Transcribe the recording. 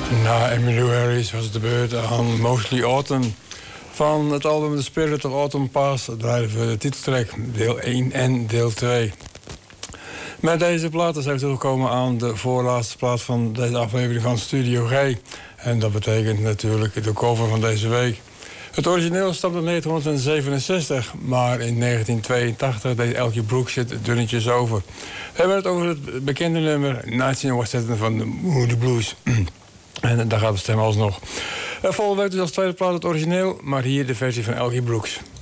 Na Emmylou Harris was het de beurt aan Mostly Autumn. Van het album The Spirit of Autumn Past draaien we de titeltrack deel 1 en deel 2. Met deze platen zijn we toegekomen aan de voorlaatste plaat van deze aflevering van Studio G. En dat betekent natuurlijk de cover van deze week. Het origineel stamt in 1967, maar in 1982 deed Elkie Brooks het dunnetjes over. We hebben het over het bekende nummer Nights in Washington van de Moody Blues. En daar gaat de stem alsnog. Volgende week dus als tweede plaat het origineel, maar hier de versie van Elkie Brooks.